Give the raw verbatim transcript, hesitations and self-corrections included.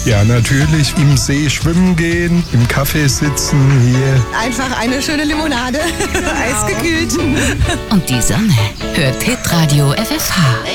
Ja, natürlich im See schwimmen gehen, im Café sitzen hier. Einfach eine schöne Limonade, eisgekühlt. Und die Sonne hört Hitradio F F H.